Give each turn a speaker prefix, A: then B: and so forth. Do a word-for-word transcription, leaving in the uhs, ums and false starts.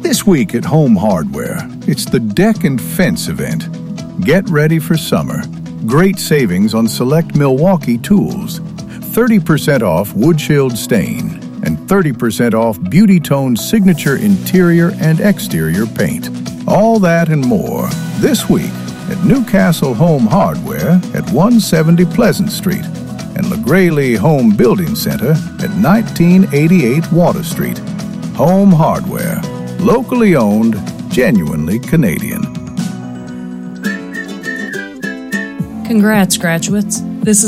A: This week at Home Hardware, it's the Deck and Fence event. Get ready for summer. Great savings on select Milwaukee tools. thirty percent off Wood Shield Stain and thirty percent off Beauty Tone Signature Interior and Exterior Paint. All that and more this week at Newcastle Home Hardware at one seventy Pleasant Street and LaGraley Home Building Center at nineteen eighty-eight Water Street. Home Hardware. Locally owned, genuinely Canadian.
B: Congrats, graduates. This is